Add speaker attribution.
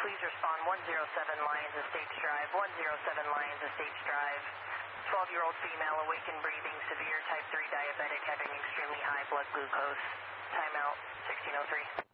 Speaker 1: please respond 107 Lions Estates Drive, 107 Lions Estates Drive. 12-year-old female, awake and breathing, severe type 3 diabetic, having extremely high blood glucose. Timeout, 1603.